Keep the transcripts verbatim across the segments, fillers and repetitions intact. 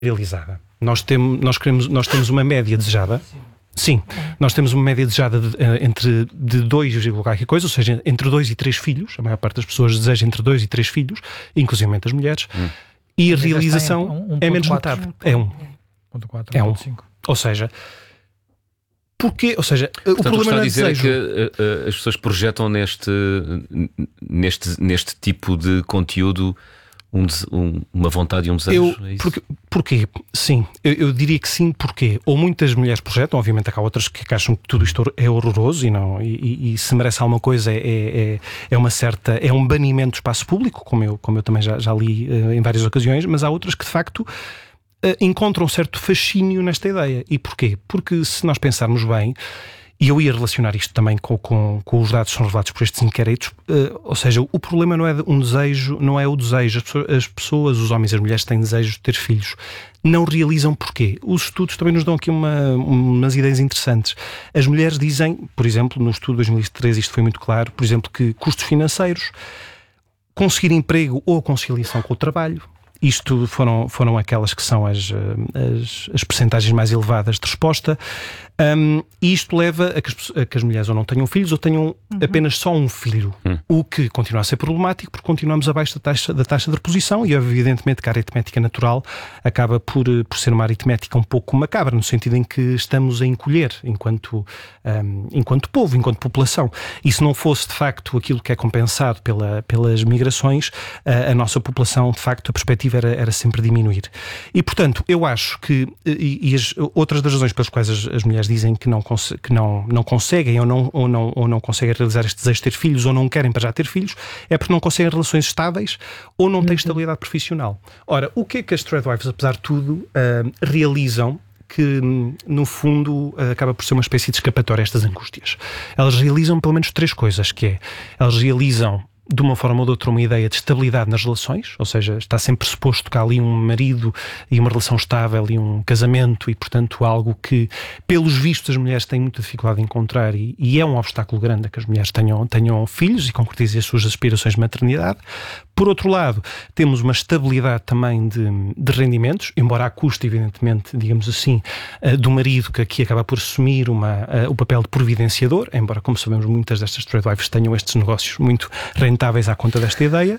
realizada. Nós, tem, nós, queremos, nós temos uma média desejada. Sim, nós temos uma média desejada de, uh, entre de dois e qualquer coisa, ou seja, entre dois e três filhos. A maior parte das pessoas deseja entre dois e três filhos, inclusive as mulheres. Hum. E a Mas realização um, um é menos quatro, metade. É um. quatro, é um. cinco. Ou seja, porque, ou seja, Portanto, o problema o que está não é a dizer desejo. é que uh, uh, as pessoas projetam neste, neste, neste tipo de conteúdo um, um, uma vontade e um desejo. Eu, é isso? porque, porquê? Sim, eu, eu diria que sim, porque ou muitas mulheres projetam, obviamente há outras que acham que tudo isto é horroroso e, não, e, e, e se merece alguma coisa é, é, é uma certa, é um banimento do espaço público, como eu, como eu também já, já li uh, em várias ocasiões, mas há outras que de facto uh, encontram um certo fascínio nesta ideia. E porquê? Porque se nós pensarmos bem, e eu ia relacionar isto também com, com, com os dados que são revelados por estes inquéritos, uh, ou seja, o problema não é um desejo, não é o desejo. As pessoas, as pessoas, os homens e as mulheres têm desejo de ter filhos. Não realizam porquê? Os estudos também nos dão aqui uma, umas ideias interessantes. As mulheres dizem, por exemplo, no estudo de dois mil e treze isto foi muito claro, por exemplo, que custos financeiros, conseguir emprego ou conciliação com o trabalho, isto foram, foram aquelas que são as, as, as percentagens mais elevadas de resposta. Um, e isto leva a que, as, a que as mulheres ou não tenham filhos ou tenham uhum. apenas só um filho, uhum. o que continua a ser problemático porque continuamos abaixo da taxa, da taxa de reposição e evidentemente que a aritmética natural acaba por, por ser uma aritmética um pouco macabra, no sentido em que estamos a encolher enquanto, um, enquanto povo, enquanto população. E se não fosse de facto aquilo que é compensado pela, pelas migrações, a, a nossa população, de facto, a perspectiva era, era sempre diminuir. E portanto, eu acho que, e, e as outras das razões pelas quais as, as mulheres dizem que, não, que não, não conseguem ou não, ou, não, ou não conseguem realizar este desejo de ter filhos ou não querem para já ter filhos, é porque não conseguem relações estáveis ou não têm uhum. estabilidade profissional. Ora, o que é que as Threadwives, apesar de tudo, uh, realizam que, no fundo, uh, acaba por ser uma espécie de escapatória a estas angústias? Elas realizam pelo menos três coisas, que é, elas realizam de uma forma ou de outra uma ideia de estabilidade nas relações, ou seja, está sempre suposto que há ali um marido e uma relação estável e um casamento e, portanto, algo que, pelos vistos, as mulheres têm muita dificuldade em encontrar e, e é um obstáculo grande a que as mulheres tenham, tenham filhos e concretizem as suas aspirações de maternidade. Por outro lado, temos uma estabilidade também de, de rendimentos, embora à custa, evidentemente, digamos assim, uh, do marido que aqui acaba por assumir uma, uh, o papel de providenciador, embora, como sabemos, muitas destas Threadwives tenham estes negócios muito rentáveis à conta desta ideia,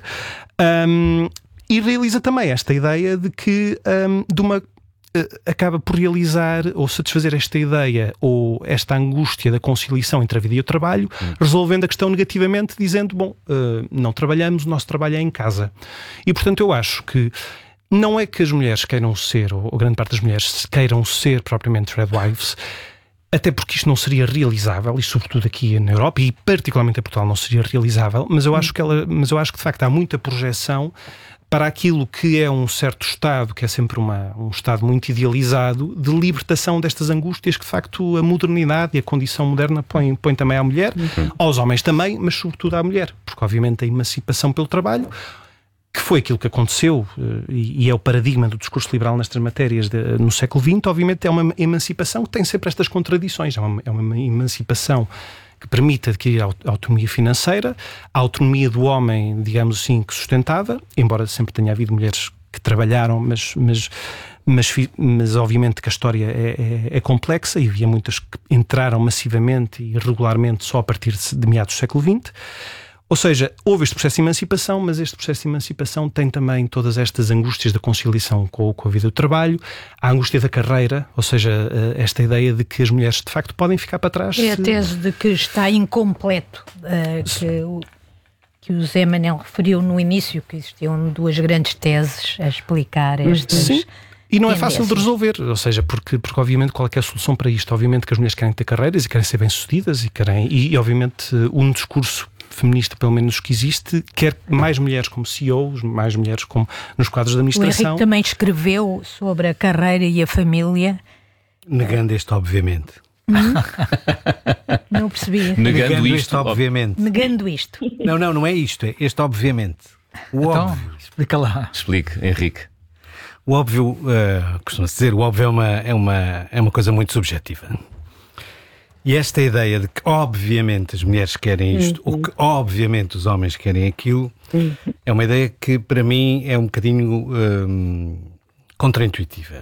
um, e realiza também esta ideia de que um, de uma acaba por realizar ou satisfazer esta ideia ou esta angústia da conciliação entre a vida e o trabalho, hum. resolvendo a questão negativamente, dizendo, bom, uh, não trabalhamos, o nosso trabalho é em casa. E, portanto, eu acho que não é que as mulheres queiram ser, ou, ou grande parte das mulheres queiram ser propriamente Threadwives, até porque isto não seria realizável, e sobretudo aqui na Europa, e particularmente em Portugal não seria realizável, mas eu acho que ela, mas eu acho que de facto há muita projeção para aquilo que é um certo estado, que é sempre uma, um estado muito idealizado, de libertação destas angústias que de facto a modernidade e a condição moderna põe, põe também à mulher, uhum. aos homens também, mas sobretudo à mulher, porque obviamente a emancipação pelo trabalho, que foi aquilo que aconteceu e é o paradigma do discurso liberal nestas matérias de, no século vinte, obviamente é uma emancipação que tem sempre estas contradições, é uma, é uma emancipação que permite adquirir a autonomia financeira, a autonomia do homem, digamos assim, que sustentava, embora sempre tenha havido mulheres que trabalharam, mas, mas, mas, mas obviamente que a história é, é, é complexa e havia muitas que entraram massivamente e regularmente só a partir de, de meados do século vinte. Ou seja, houve este processo de emancipação, mas este processo de emancipação tem também todas estas angústias da conciliação com, com a vida do trabalho, a angústia da carreira, ou seja, esta ideia de que as mulheres de facto podem ficar para trás. É a tese de que está incompleto, uh, que, o, que o Zé Manel referiu no início, que existiam duas grandes teses a explicar estas... Sim. E não é fácil de resolver, ou seja, porque, porque obviamente qual é, que é a solução para isto? Obviamente que as mulheres querem ter carreiras e querem ser bem-sucedidas e querem, e, e obviamente um discurso feminista, pelo menos que existe, quer mais mulheres como C E Os, mais mulheres como nos quadros de administração. O Henrique também escreveu sobre a carreira e a família. Negando este, obviamente. Hum? Não percebi. Negando, Negando isto, isto, obviamente. Negando isto. Não, não, não é isto, é este, obviamente. O então, óbvio. Explica lá. Explique, Henrique. O óbvio, uh, costuma-se dizer, o óbvio é uma, é, uma, é uma coisa muito subjetiva. E esta ideia de que obviamente as mulheres querem isto, uhum. ou que obviamente os homens querem aquilo, uhum. é uma ideia que para mim é um bocadinho hum, contraintuitiva.